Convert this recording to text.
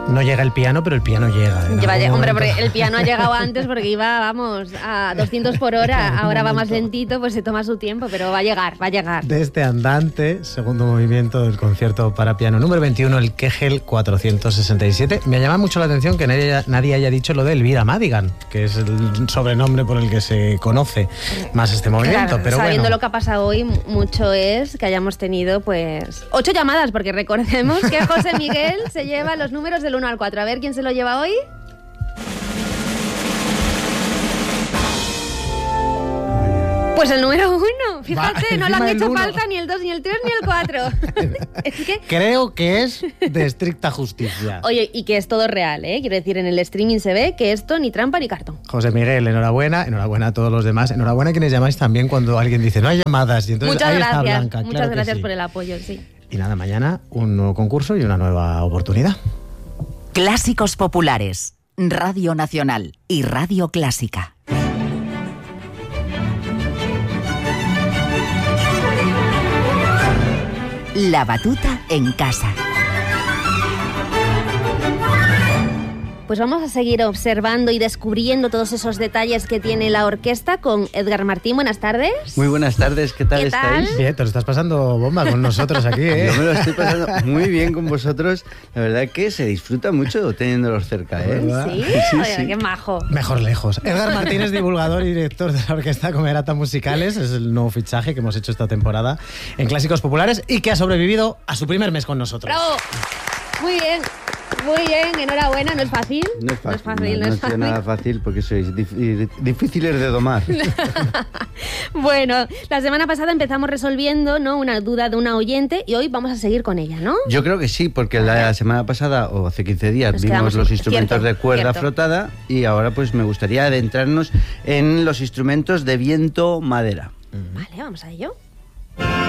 No llega el piano, pero el piano llega. Hombre, porque el piano ha llegado antes porque iba, vamos, a 200 por hora. Ahora va más lentito, pues se toma su tiempo, pero va a llegar. De este andante, segundo movimiento del concierto para piano número 21, el Kegel 467. Me llama mucho la atención que nadie haya dicho lo de Elvira Madigan, que es el sobrenombre por el que se conoce más este movimiento. Claro, pero sabiendo bueno, lo que ha pasado hoy, mucho es que hayamos tenido, pues, 8 llamadas, porque recordemos que José Miguel se lleva los números del 1 al 4. A ver quién se lo lleva hoy. Pues el número 1, fíjate, no le han hecho falta ni el 2, ni el 3, ni el 4. Es que... creo que es de estricta justicia. Oye, y que es todo real, ¿eh? Quiero decir, en el streaming se ve que esto ni trampa ni cartón. José Miguel, enhorabuena a todos los demás. Enhorabuena a quienes llamáis también cuando alguien dice no hay llamadas. Y entonces muchas ahí gracias, está Blanca. muchas claro gracias sí. por el apoyo, sí. Y nada, mañana un nuevo concurso y una nueva oportunidad. Clásicos populares, Radio Nacional y Radio Clásica. La batuta en casa. Pues vamos a seguir observando y descubriendo todos esos detalles que tiene la orquesta con Edgar Martín. Buenas tardes. Muy buenas tardes, ¿qué tal estáis? Bien, te lo estás pasando bomba con nosotros aquí, ¿eh? Yo me lo estoy pasando muy bien con vosotros. La verdad que se disfruta mucho teniéndolos cerca, ¿eh? Sí, oye, qué majo. Mejor lejos. Edgar Martín es divulgador y director de la Orquesta Camerata Musicales. Es el nuevo fichaje que hemos hecho esta temporada en Clásicos Populares y que ha sobrevivido a su primer mes con nosotros. ¡Bravo! Muy bien. Muy bien, enhorabuena, no es fácil. No es fácil. No es nada fácil porque sois difíciles de domar. Bueno, la semana pasada empezamos resolviendo, ¿no?, una duda de una oyente y hoy vamos a seguir con ella, ¿no? Yo creo que sí, porque la semana pasada, o hace 15 días, vimos los instrumentos de cuerda frotada y ahora pues me gustaría adentrarnos en los instrumentos de viento-madera. Vale, vamos a ello.